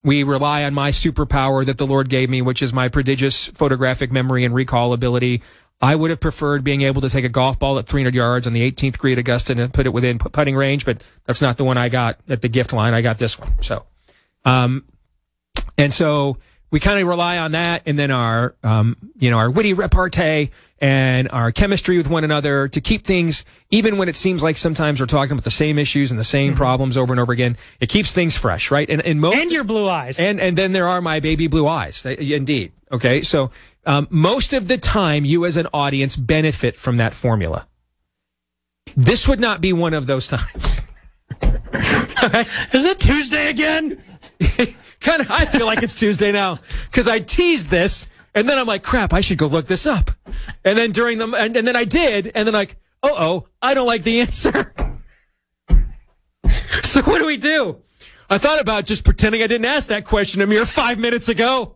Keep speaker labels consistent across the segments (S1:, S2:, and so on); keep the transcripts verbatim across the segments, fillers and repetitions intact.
S1: we rely on my superpower that the Lord gave me, which is my prodigious photographic memory and recall ability. I would have preferred being able to take a golf ball at three hundred yards on the eighteenth green at Augusta and put it within putting range, but that's not the one I got at the gift line. I got this one. So, um, and so we kind of rely on that, and then our, um, you know, our witty repartee and our chemistry with one another to keep things, even when it seems like sometimes we're talking about the same issues and the same mm-hmm. problems over and over again. It keeps things fresh, right? And, and most
S2: and your blue eyes,
S1: and and then there are my baby blue eyes, indeed. Okay, so um, most of the time, you as an audience benefit from that formula. This would not be one of those times.
S2: Is it Tuesday again?
S1: Kind of, I feel like it's Tuesday now because I teased this, and then I'm like, crap, I should go look this up. And then during the, and, and then I did, and then like, uh oh, I don't like the answer. So what do we do? I thought about just pretending I didn't ask that question a mere five minutes ago.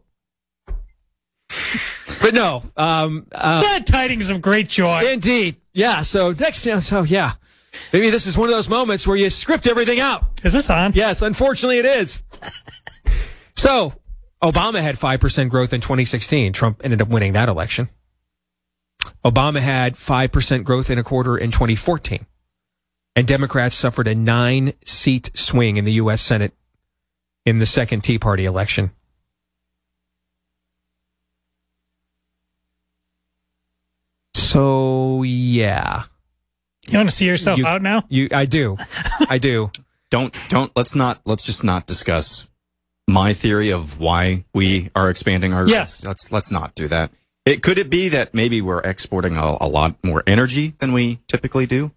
S1: But no. Um, uh,
S2: Glad tidings of great joy.
S1: Indeed. Yeah, so next, so yeah. Maybe this is one of those moments where you script everything out.
S2: Is this on?
S1: Yes, unfortunately it is. So, Obama had five percent growth in twenty sixteen. Trump ended up winning that election. Obama had five percent growth in a quarter in twenty fourteen. And Democrats suffered a nine-seat swing in the U S Senate in the second Tea Party election. So, yeah.
S2: You want to see yourself
S1: you,
S2: out now?
S1: You, I do. I do.
S3: Don't, don't, let's not, let's just not discuss my theory of why we are expanding our.
S2: Yes.
S3: Let's, let's not do that. It, could it be that maybe we're exporting a, a lot more energy than we typically do?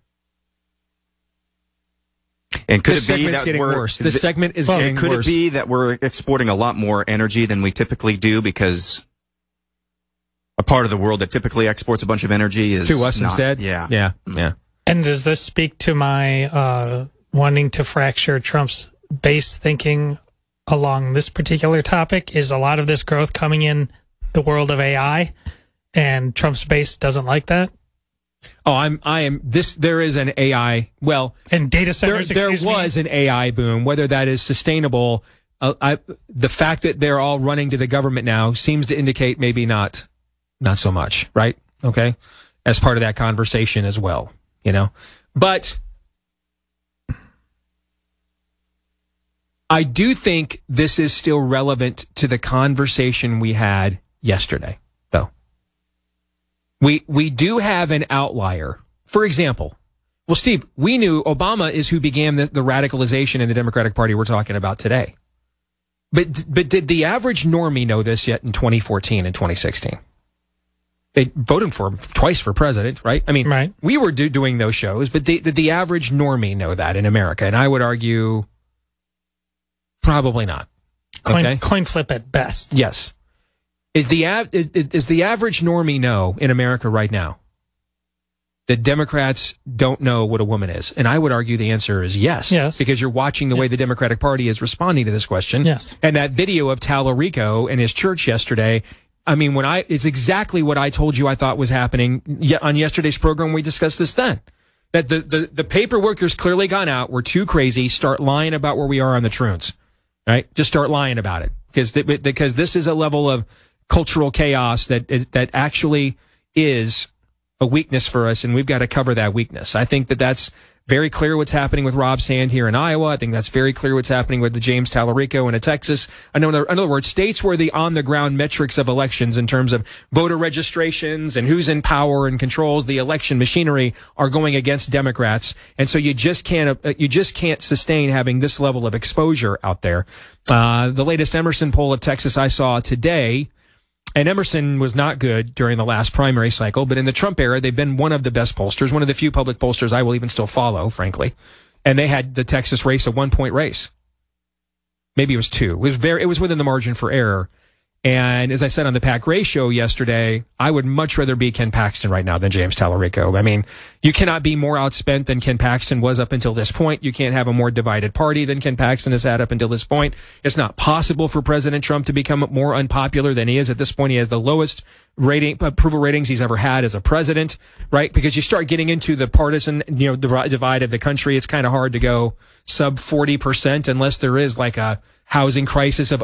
S3: And could
S1: this
S3: it be
S1: segment's
S3: that
S1: getting
S3: we're,
S1: worse. This
S3: th-
S1: segment is
S3: well,
S1: getting
S3: could
S1: worse.
S3: Could it be that we're exporting a lot more energy than we typically do because a part of the world that typically exports a bunch of energy is
S1: to us
S3: not,
S1: instead?
S3: Yeah.
S1: Yeah. Yeah.
S2: And does this speak to my uh, wanting to fracture Trump's base thinking along this particular topic? Is a lot of this growth coming in the world of A I, and Trump's base doesn't like that?
S1: Oh, I'm, I am, this, there is an A I, well,
S2: and data centers,
S1: there, there was
S2: me?
S1: an A I boom. Whether that is sustainable, uh, I, the fact that they're all running to the government now seems to indicate maybe not, not so much, right? Okay. As part of that conversation as well, you know, but I do think this is still relevant to the conversation we had yesterday, though. We we do have an outlier. For example, well, Steve, we knew Obama is who began the, the radicalization in the Democratic Party we're talking about today. But but did the average normie know this yet in twenty fourteen and twenty sixteen? They voted for him twice for president, right? I mean,
S2: right.
S1: We were do, doing those shows, but they, did the average normie know that in America? And I would argue probably not.
S2: Coin,
S1: okay?
S2: coin flip at best.
S1: Yes. Is the av- is, is the average normie know in America right now that Democrats don't know what a woman is? And I would argue the answer is yes.
S2: Yes.
S1: Because you're watching the way the Democratic Party is responding to this question.
S2: Yes.
S1: And that video of Tallarico and his church yesterday, I mean, when I, it's exactly what I told you I thought was happening on yesterday's program. We discussed this then. That the, the, the paperwork has clearly gone out. We're too crazy. Start lying about where we are on the troons. Right? Just start lying about it. Because, th- because this is a level of cultural chaos that is, that actually is a weakness for us, and we've got to cover that weakness. I think that that's very clear what's happening with Rob Sand here in Iowa. I think that's very clear what's happening with the James Tallarico in Texas. In other, in other words, states where the on-the-ground metrics of elections in terms of voter registrations and who's in power and controls the election machinery are going against Democrats. And so you just can't, uh, you just can't sustain having this level of exposure out there. Uh, the latest Emerson poll of Texas I saw today, and Emerson was not good during the last primary cycle, but in the Trump era, they've been one of the best pollsters, one of the few public pollsters I will even still follow, frankly. And they had the Texas race a one-point race. Maybe it was two. It was very, it was within the margin for error. And as I said on the Pat Gray show yesterday, I would much rather be Ken Paxton right now than James Tallarico. I mean, you cannot be more outspent than Ken Paxton was up until this point. You can't have a more divided party than Ken Paxton has had up until this point. It's not possible for President Trump to become more unpopular than he is at this point. He has the lowest rating, approval ratings he's ever had as a president, right? Because you start getting into the partisan, you know, divide of the country. It's kind of hard to go sub forty percent unless there is like a housing crisis of